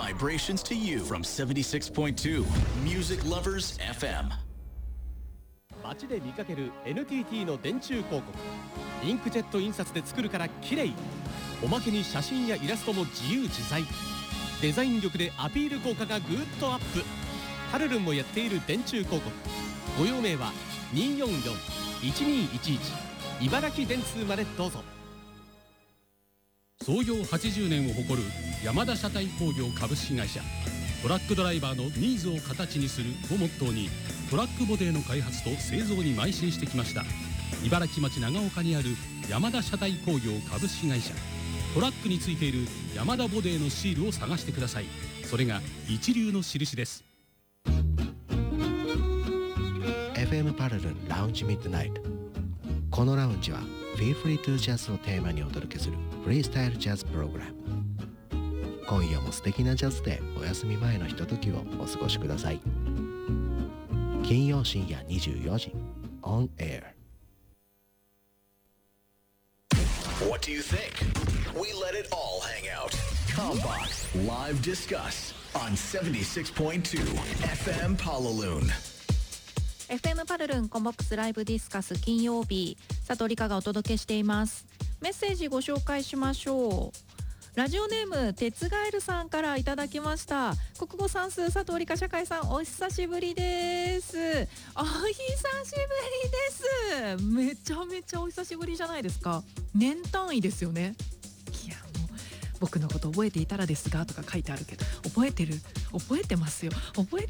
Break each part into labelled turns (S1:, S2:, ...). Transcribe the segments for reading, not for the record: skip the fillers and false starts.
S1: vibrations to you from 76.2 Music Lovers FM。
S2: 街で見かける NTT の電柱広告、インクジェット印刷で作るから綺麗。おまけに写真やイラストも自由自在。デザイン力でアピール効果がぐーっとアップ。パルルンもやっている電柱広告。ご用命は 244-1211 茨城電通までどうぞ。
S3: 創業80年を誇る山田車体工業株式会社。トラックドライバーのニーズを形にするをモットーに、トラックボデーの開発と製造に邁進してきました。茨城町長岡にある山田車体工業株式会社。トラックについている山田ボデーのシールを探してください。それが一流の印です。
S4: FM パルルンラウンジミッドナイト。このラウンジは Feel Free to Jazz をテーマにお届けするフリースタイルジャズプログラム。今夜も素敵なジャズでお休み前のひとときをお過ごしください。金曜深夜24時 On Air。
S1: What do you think? We let it all hang out. Combox Live Discuss on 76.2 FM Palaloon。
S5: FM パルルンコンボックスライブディスカス金曜日、佐藤理香がお届けしています。メッセージご紹介しましょう。ラジオネーム鉄ガエルさんからいただきました。国語算数佐藤理香社会さん、お久しぶりです。お久しぶりです。めちゃめちゃお久しぶりじゃないですか。年単位ですよね。いやもう僕のこと覚えていたらですがとか書いてあるけど、覚えてますよ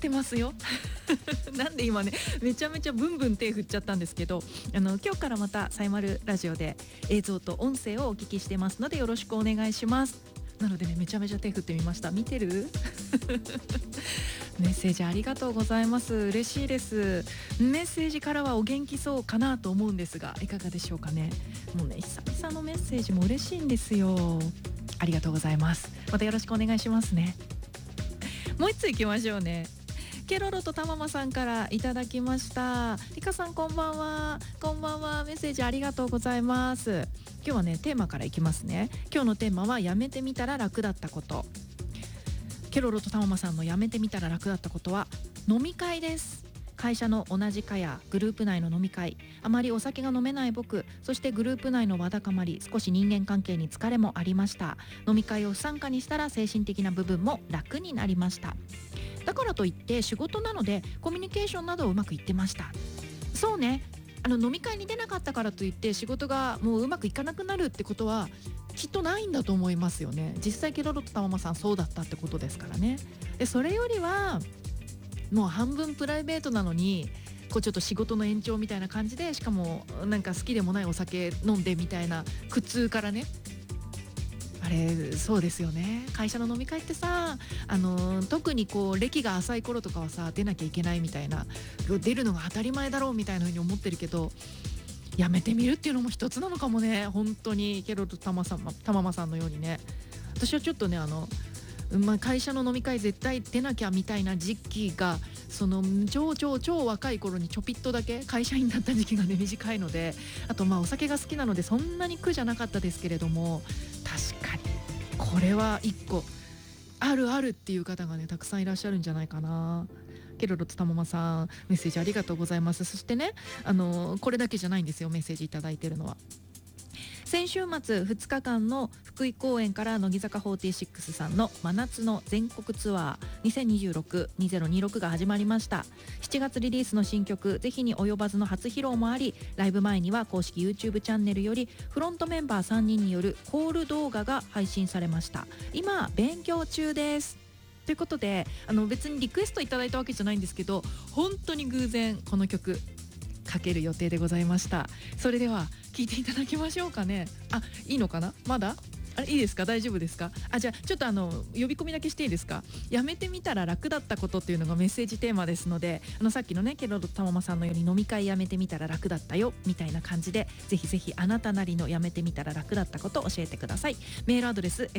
S5: なんで今ねめちゃめちゃブンブン手振っちゃったんですけど、今日からまたサイマルラジオで映像と音声をお聞きしてますのでよろしくお願いします。なのでねめちゃめちゃ手振ってみました。見てるメッセージありがとうございます。嬉しいです。メッセージからはお元気そうかなと思うんですがいかがでしょうかね。もうね久々のメッセージも嬉しいんですよ。ありがとうございます。またよろしくお願いしますね。もう一ついきましょうね。ケロロとたままさんからいただきました。リカさんこんばんは。こんばんは。メッセージありがとうございます。今日はねテーマからいきますね。今日のテーマはやめてみたら楽だったこと。ケロロとたままさんのやめてみたら楽だったことは飲み会です。会社の同じ課やグループ内の飲み会、あまりお酒が飲めない僕、そしてグループ内のわだかまり、少し人間関係に疲れもありました。飲み会を不参加にしたら精神的な部分も楽になりました。だからといって仕事なのでコミュニケーションなどうまくいってました。そうね、飲み会に出なかったからといって仕事がもううまくいかなくなるってことはきっとないんだと思いますよね。実際ケロロとたままさんそうだったってことですからね。でそれよりはもう半分プライベートなのにこうちょっと仕事の延長みたいな感じで、しかもなんか好きでもないお酒飲んでみたいな苦痛からね、あれそうですよね。会社の飲み会ってさ、特にこう歴が浅い頃とかはさ出なきゃいけないみたいな、出るのが当たり前だろうみたいな風に思ってるけど、やめてみるっていうのも一つなのかもね。本当にケロとたままさんのようにね。私はちょっとね会社の飲み会絶対出なきゃみたいな時期がその超若い頃にちょぴっとだけ会社員だった時期がね短いので、あとお酒が好きなのでそんなに苦じゃなかったですけれども、確かにこれは一個あるっていう方がねたくさんいらっしゃるんじゃないかな。ケロロとたままさんメッセージありがとうございます。そしてねこれだけじゃないんですよ、メッセージいただいてるのは。先週末2日間の福井公演から乃木坂46さんの真夏の全国ツアー 2026-2026 が始まりました。7月リリースの新曲ぜひに及ばずの初披露もあり、ライブ前には公式 YouTube チャンネルよりフロントメンバー3人によるコール動画が配信されました。今勉強中ですということで、別にリクエストいただいたわけじゃないんですけど、本当に偶然この曲かける予定でございました。それでは聞いていただきましょうかね。いいのかな、まだいいですか、大丈夫ですか。じゃあちょっと呼び込みだけしていいですか。やめてみたら楽だったことっていうのがメッセージテーマですので、さっきのねケロロとたままさんのように飲み会やめてみたら楽だったよみたいな感じで、ぜひぜひあなたなりのやめてみたら楽だったことを教えてください。メールアドレス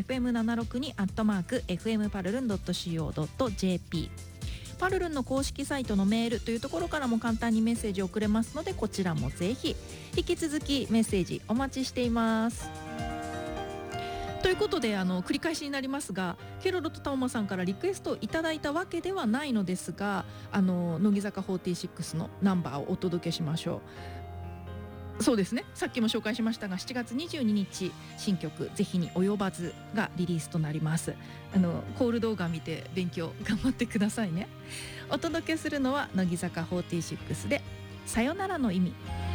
S5: fm762@fmparlun.co.jp、パルルンの公式サイトのメールというところからも簡単にメッセージを送れますので、こちらもぜひ引き続きメッセージお待ちしています。 ということで繰り返しになりますが、ケロロとタオマさんからリクエストをいただいたわけではないのですが、乃木坂46のナンバーをお届けしましょう。そうですね、さっきも紹介しましたが、7月22日新曲「ぜひに及ばず」がリリースとなります。コール動画見て勉強頑張ってくださいね。お届けするのは乃木坂46で「さよならの意味」。